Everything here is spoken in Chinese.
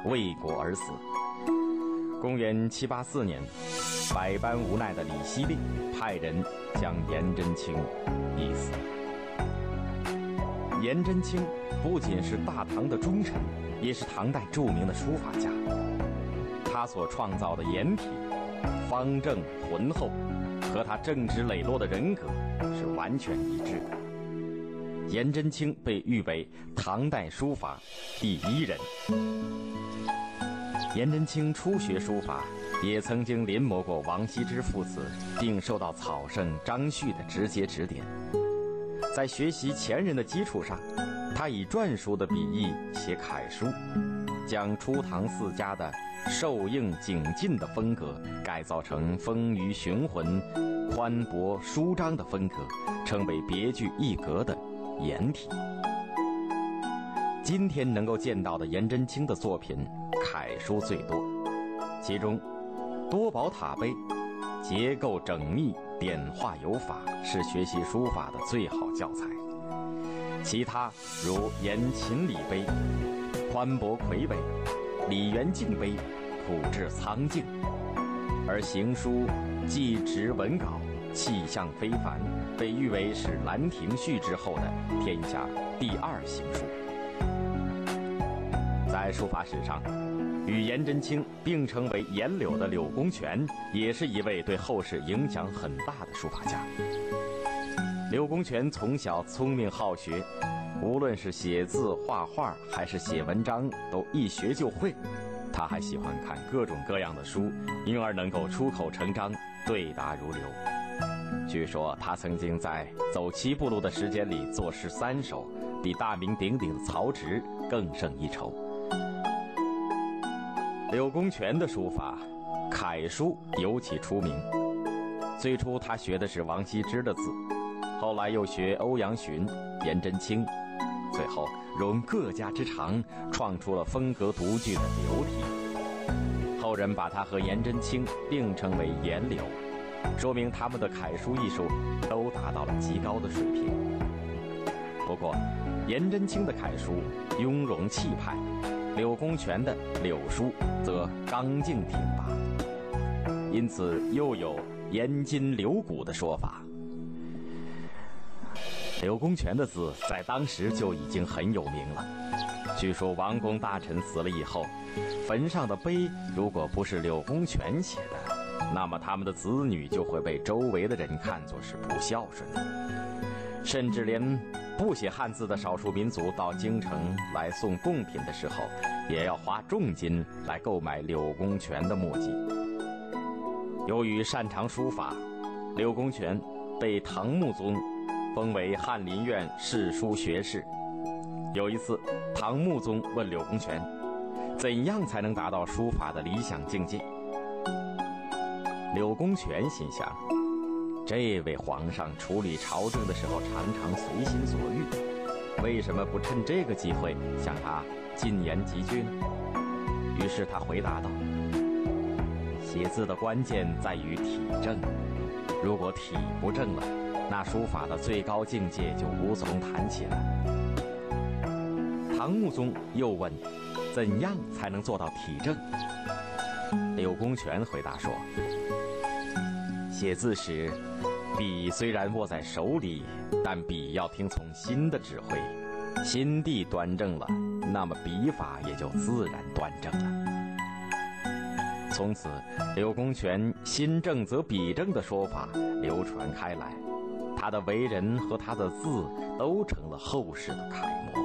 为国而死。公元784年，百般无奈的李希烈派人将颜真卿缢死。颜真卿不仅是大唐的忠臣，也是唐代著名的书法家。他所创造的颜体方正浑厚，和他正直磊落的人格是完全一致的。颜真卿被誉为唐代书法第一人。颜真卿初学书法，也曾经临摹过王羲之父子，并受到草圣张旭的直接指点。在学习前人的基础上，他以篆书的笔意写楷书，将初唐四家的瘦硬紧劲的风格改造成丰腴雄浑、宽博舒张的风格，称为别具一格的颜体。今天能够见到的颜真卿的作品楷书最多，其中多宝塔碑结构缜密，点画有法，是学习书法的最好教材。其他如颜秦礼碑宽博魁伟，李元敬碑朴质苍劲，而行书既直文稿，气象非凡，被誉为是《兰亭序》之后的天下第二行书。在书法史上，与颜真卿并称为颜柳的柳公权，也是一位对后世影响很大的书法家。柳公权从小聪明好学，无论是写字、画画还是写文章，都一学就会。他还喜欢看各种各样的书，因而能够出口成章，对答如流。据说他曾经在走7步路的时间里作诗3首，比大名鼎鼎的曹植更胜一筹。柳公权的书法楷书尤其出名，最初他学的是王羲之的字，后来又学欧阳询、颜真卿，最后融各家之长，创出了风格独具的柳体。后人把他和颜真卿并称为颜柳，说明他们的楷书艺术都达到了极高的水平。不过颜真卿的楷书雍容气派，柳公权的柳书则刚劲挺拔，因此又有颜筋柳骨的说法。柳公权的字在当时就已经很有名了。据说王公大臣死了以后，坟上的碑如果不是柳公权写的，那么他们的子女就会被周围的人看作是不孝顺的。甚至连不写汉字的少数民族到京城来送贡品的时候，也要花重金来购买柳公权的墨迹。由于擅长书法，柳公权被唐穆宗封为翰林院侍书学士。有一次，唐穆宗问柳公权，怎样才能达到书法的理想境界？柳公权心想，这位皇上处理朝政的时候常常随心所欲，为什么不趁这个机会向他进言几句呢？于是他回答道，写字的关键在于体正，如果体不正了，那书法的最高境界就无从谈起了。唐穆宗又问，怎样才能做到体正？柳公权回答说，写字时笔虽然握在手里，但笔要听从心的指挥，心地端正了，那么笔法也就自然端正了。从此柳公权心正则笔正的说法流传开来，他的为人和他的字都成了后世的楷模。